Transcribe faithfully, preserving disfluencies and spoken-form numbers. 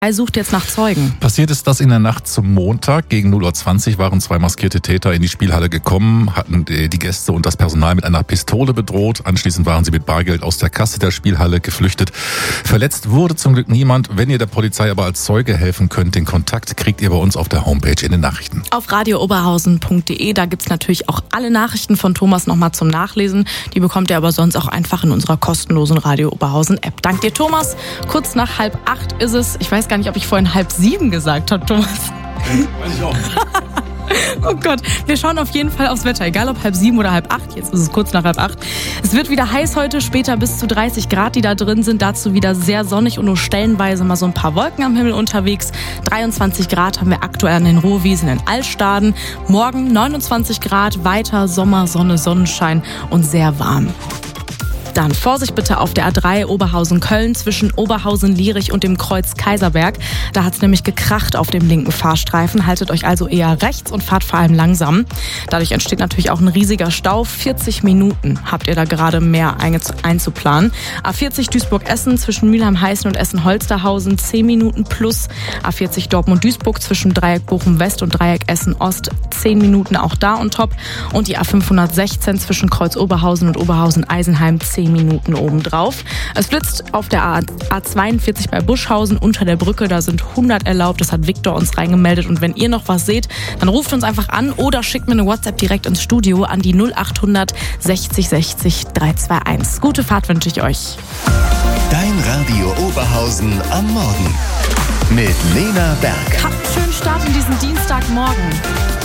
Er sucht jetzt nach Zeugen. Passiert ist das in der Nacht zum Montag. Gegen null Uhr zwanzig waren zwei maskierte Täter in die Spielhalle gekommen, hatten die Gäste und das Personal mit einer Pistole bedroht. Anschließend waren sie mit Bargeld aus der Kasse der Spielhalle geflüchtet. Verletzt wurde zum Glück niemand. Wenn ihr der Polizei aber als Zeuge helfen könnt, den Kontakt kriegt ihr bei uns auf der Homepage in den Nachrichten. Auf radio oberhausen punkt de, da gibt's natürlich auch alle Nachrichten von Thomas nochmal zum Nachlesen. Die bekommt ihr aber sonst auch einfach in unserer kostenlosen Radio Oberhausen App. Dank dir, Thomas. Kurz nach halb acht ist es. Ich weiß gar nicht, ob ich vorhin halb sieben gesagt habe, Thomas. Weiß ich auch. Oh Gott, wir schauen auf jeden Fall aufs Wetter, egal ob halb sieben oder halb acht, jetzt ist es kurz nach halb acht. Es wird wieder heiß heute, später bis zu dreißig Grad, die da drin sind, dazu wieder sehr sonnig und nur stellenweise mal so ein paar Wolken am Himmel unterwegs. dreiundzwanzig Grad haben wir aktuell an den Ruhrwiesen in Altstaden. Morgen neunundzwanzig Grad, weiter Sommer, Sonne, Sonnenschein und sehr warm. Dann Vorsicht bitte auf der A drei Oberhausen-Köln zwischen Oberhausen-Lierich und dem Kreuz Kaiserberg. Da hat es nämlich gekracht auf dem linken Fahrstreifen. Haltet euch also eher rechts und fahrt vor allem langsam. Dadurch entsteht natürlich auch ein riesiger Stau. vierzig Minuten habt ihr da gerade mehr einzuplanen. A vierzig Duisburg-Essen zwischen Mülheim-Heißen und Essen-Holsterhausen zehn Minuten plus. A vierzig Dortmund-Duisburg zwischen Dreieck Bochum-West und Dreieck Essen-Ost zehn Minuten auch da on top. Und die A fünfhundertsechzehn zwischen Kreuz Oberhausen und Oberhausen-Eisenheim zehn Minuten obendrauf. Es blitzt auf der A zweiundvierzig bei Buschhausen unter der Brücke. Da sind hundert erlaubt. Das hat Victor uns reingemeldet. Und wenn ihr noch was seht, dann ruft uns einfach an oder schickt mir eine WhatsApp direkt ins Studio an die null achthundert sechzig sechzig dreihunderteinundzwanzig. Gute Fahrt wünsche ich euch. Dein Radio Oberhausen am Morgen mit Lena Berg. Habt einen schönen Start in diesen Dienstagmorgen.